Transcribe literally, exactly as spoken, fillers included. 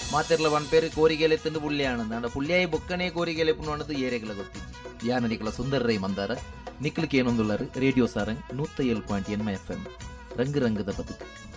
ಮಾತೆರ್ಲ ಒಂದ್ ಪೇರು ಕೋರಿಗೆಲೆ ತಿಂದು ಪುಳ್ಳಿ ಆನಂದ ಅಂಡ ಪುಳ್ಳಿಯಾಯಿ ಬೊಕ್ಕನೆ ಕೋರಿಗೆಲೆ ಪುಣ್ಣದು ಏರೆಗಳ ಗೊತ್ತಿಜ್ಜಿ ಯಾನ ನಿಕಲ ಸುಂದರ ರೈ ಮಂದಾರ ನಿಕ್ಲಿಕ್ಕೆ ಏನೊಂದುಳ್ಳಾರು ರೇಡಿಯೋ ಸಾರಂಗ್ ನೂತ್ತ ಏಳು ಪಾಯಿಂಟ್ ಎನ್ಮ ಎಫ್ ಎಂ ರಂಗು ರಂಗದ ಬದುಕು.